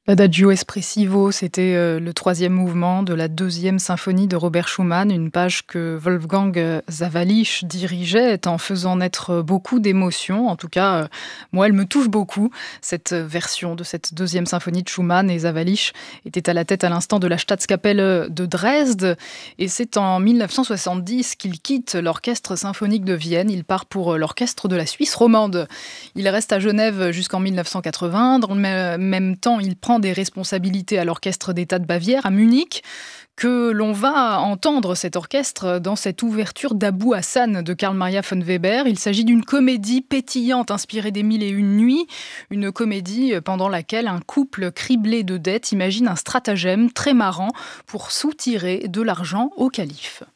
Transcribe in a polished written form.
L'Adagio espressivo, c'était, le 3e mouvement de la 2e symphonie de Robert Schumann, une page que Wolfgang, Sawallisch dirigeait en faisant naître, beaucoup d'émotions. En tout cas, moi, elle me touche beaucoup, cette, version de cette 2e symphonie de Schumann, et Sawallisch était à la tête à l'instant de la Staatskapelle, de Dresde, et c'est en 1970 qu'il quitte l'Orchestre symphonique de Vienne. Il part pour, l'Orchestre de la Suisse romande. Il reste à Genève jusqu'en 1980. Dans le même temps, il prend des responsabilités à l'Orchestre d'État de Bavière, à Munich, que l'on va entendre cet orchestre dans cette ouverture d'Abou Hassan de Karl Maria von Weber. Il s'agit d'une comédie pétillante inspirée des Mille et une nuits, une comédie pendant laquelle un couple criblé de dettes imagine un stratagème très marrant pour soutirer de l'argent au calife.